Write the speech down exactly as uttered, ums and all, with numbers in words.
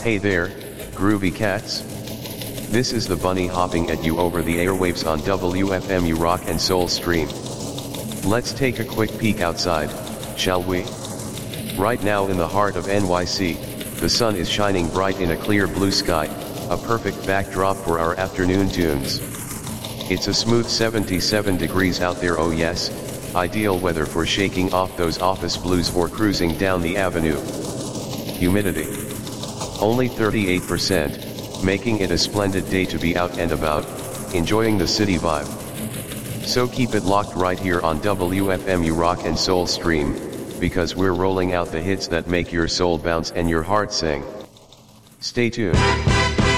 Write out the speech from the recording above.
Hey there, groovy cats. This is the bunny hopping at you over the airwaves on W F M U Rock and Soul Stream. Let's take a quick peek outside, shall we? Right now in the heart of N Y C, the sun is shining bright in a clear blue sky, a perfect backdrop for our afternoon tunes. It's a smooth seventy-seven degrees out there, oh yes, ideal weather for shaking off those office blues or cruising down the avenue. Humidity only thirty-eight percent, making it a splendid day to be out and about, enjoying the city vibe. So keep it locked right here on W F M U Rock and Soul Stream, because we're rolling out the hits that make your soul bounce and your heart sing. Stay tuned.